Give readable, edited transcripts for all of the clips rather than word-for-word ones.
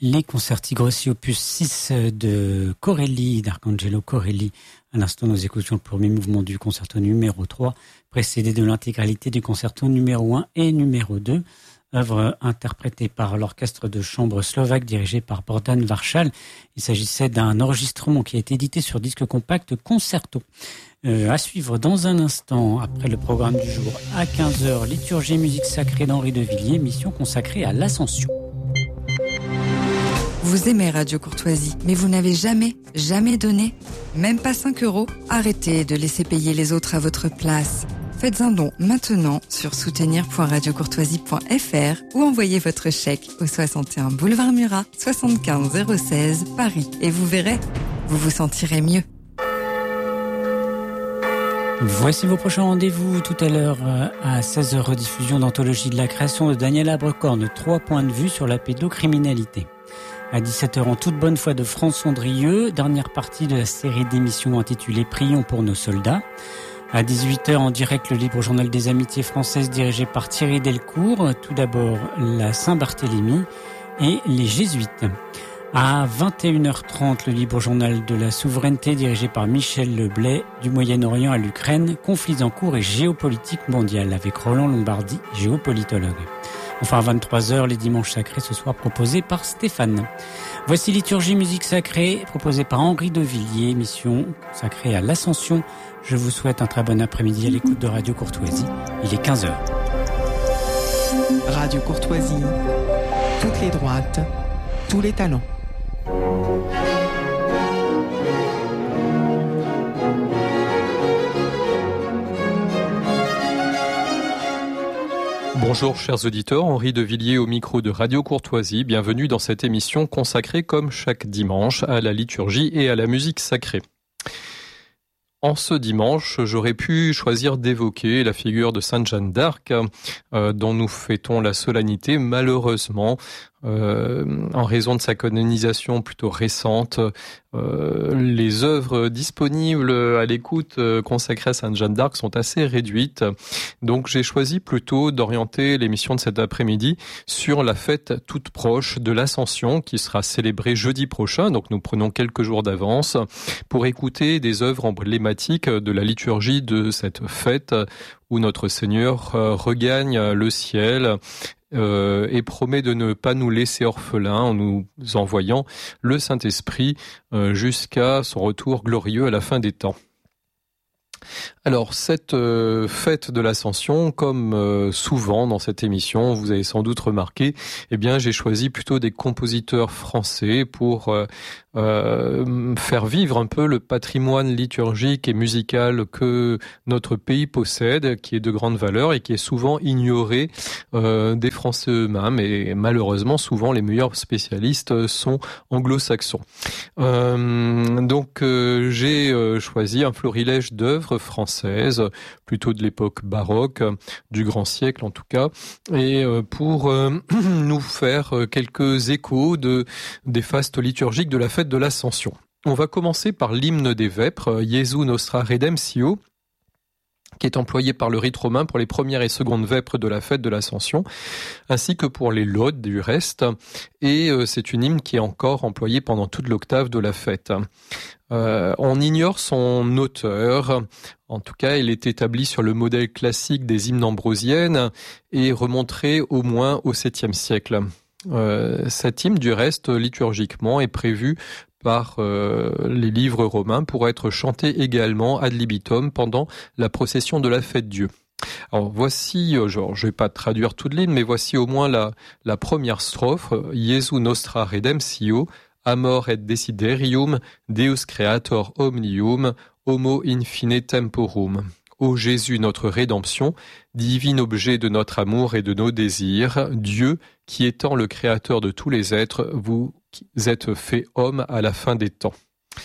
les concerti grossi opus 6 de Corelli, d'Arcangelo Corelli. À l'instant, nous écoutions le premier mouvement du concerto numéro 3, précédé de l'intégralité du concerto numéro 1 et numéro 2, œuvre interprétée par l'orchestre de chambre slovaque dirigé par Bohdan Varchal. Il s'agissait d'un enregistrement qui a été édité sur disque compact concerto. À suivre dans un instant, après le programme du jour, à 15h, liturgie et musique sacrée d'Henri de Villiers, émission consacrée à l'Ascension. Vous aimez Radio Courtoisie, mais vous n'avez jamais donné, même pas 5 €? Arrêtez de laisser payer les autres à votre place. Faites un don maintenant sur soutenir.radiocourtoisie.fr ou envoyez votre chèque au 61 boulevard Murat, 75 016 Paris. Et vous verrez, vous vous sentirez mieux. Voici vos prochains rendez-vous tout à l'heure à 16h, rediffusion d'Anthologie de la création de Daniel Abrecorne, 3 points de vue sur la pédocriminalité. À 17h, en toute bonne foi de France Andrieux, dernière partie de la série d'émissions intitulée Prions pour nos soldats. À 18h, en direct, le libre journal des amitiés françaises dirigé par Thierry Delcourt. Tout d'abord, la Saint-Barthélemy et les Jésuites. À 21h30, le libre journal de la souveraineté dirigé par Michel Leblay, du Moyen-Orient à l'Ukraine, conflits en cours et géopolitique mondiale avec Roland Lombardi, géopolitologue. Enfin, à 23h, les dimanches sacrés ce soir proposés par Stéphane. Voici Liturgie musique sacrée proposée par Henri de Villiers, émission consacrée à l'Ascension. Je vous souhaite un très bon après-midi à l'écoute de Radio Courtoisie. Il est 15h. Radio Courtoisie, toutes les droites, tous les talents. Bonjour chers auditeurs, Henri de Villiers au micro de Radio Courtoisie. Bienvenue dans cette émission consacrée comme chaque dimanche à la liturgie et à la musique sacrée. En ce dimanche, j'aurais pu choisir d'évoquer la figure de Sainte Jeanne d'Arc, dont nous fêtons la solennité. Malheureusement, en raison de sa canonisation plutôt récente, les œuvres disponibles à l'écoute consacrées à Sainte Jeanne d'Arc sont assez réduites. Donc j'ai choisi plutôt d'orienter l'émission de cet après-midi sur la fête toute proche de l'Ascension qui sera célébrée jeudi prochain. Donc nous prenons quelques jours d'avance pour écouter des œuvres emblématiques de la liturgie de cette fête où notre Seigneur regagne le ciel et promet de ne pas nous laisser orphelins en nous envoyant le Saint-Esprit jusqu'à son retour glorieux à la fin des temps. Alors, cette fête de l'Ascension, comme souvent dans cette émission, vous avez sans doute remarqué, eh bien, j'ai choisi plutôt des compositeurs français pour faire vivre un peu le patrimoine liturgique et musical que notre pays possède, qui est de grande valeur et qui est souvent ignoré des Français eux-mêmes. Et malheureusement, souvent, les meilleurs spécialistes sont anglo-saxons. Donc, j'ai choisi un florilège d'œuvres françaises, plutôt de l'époque baroque, du grand siècle en tout cas, et pour nous faire quelques échos des fastes liturgiques de la fête de l'Ascension. On va commencer par l'hymne des Vêpres, Jesu Nostra Redemptio, qui est employé par le rite romain pour les premières et secondes vêpres de la fête de l'Ascension, ainsi que pour les laudes du reste, et c'est une hymne qui est encore employée pendant toute l'octave de la fête. On ignore son auteur, en tout cas il est établi sur le modèle classique des hymnes ambrosiennes et remonterait au moins au 7e siècle. Cet hymne du reste liturgiquement est prévu par les livres romains pour être chanté également ad libitum pendant la procession de la fête Dieu. Alors voici, je vais pas traduire toute l'hymne, mais voici au moins la première strophe, Jesu Nostra Redemptio, Amor et desiderium, Deus Creator omnium, Homo in fine temporum. Ô Jésus, notre rédemption, divin objet de notre amour et de nos désirs, Dieu, qui étant le créateur de tous les êtres, vous êtes fait homme à la fin des temps.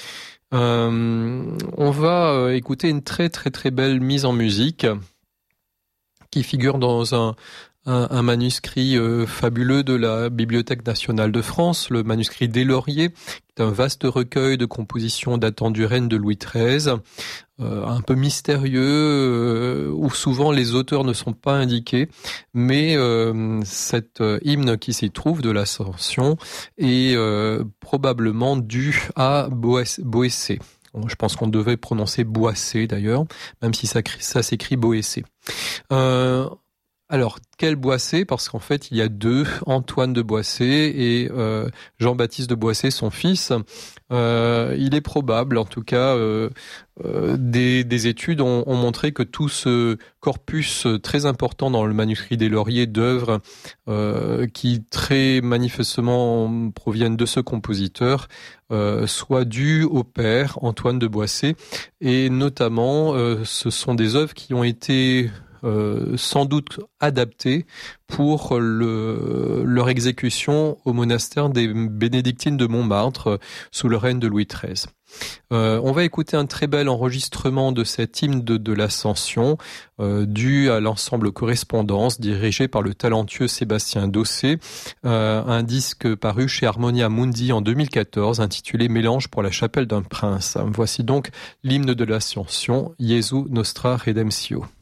On va écouter une très très très belle mise en musique qui figure dans un un manuscrit fabuleux de la Bibliothèque nationale de France, le manuscrit des Lauriers, qui est un vaste recueil de compositions datant du règne de Louis XIII, un peu mystérieux, où souvent les auteurs ne sont pas indiqués, mais cet hymne qui s'y trouve de l'Ascension est probablement dû à Boëssé. Je pense qu'on devait prononcer Boissé d'ailleurs, même si ça s'écrit Boëssé. Alors, quel Boissé ? Parce qu'en fait, il y a deux, Antoine de Boissé et Jean-Baptiste de Boissé, son fils. Il est probable, en tout cas, des études ont montré que tout ce corpus très important dans le manuscrit des Lauriers d'œuvres qui très manifestement proviennent de ce compositeur soit dû au père Antoine de Boissé, et notamment ce sont des œuvres qui ont été sans doute adaptés pour leur exécution au monastère des Bénédictines de Montmartre sous le règne de Louis XIII. On va écouter un très bel enregistrement de cet hymne de l'Ascension dû à l'ensemble Correspondance dirigé par le talentueux Sébastien Dossé, un disque paru chez Harmonia Mundi en 2014 intitulé Mélange pour la chapelle d'un prince. Voici donc l'hymne de l'Ascension, Jesu Nostra Redemptio.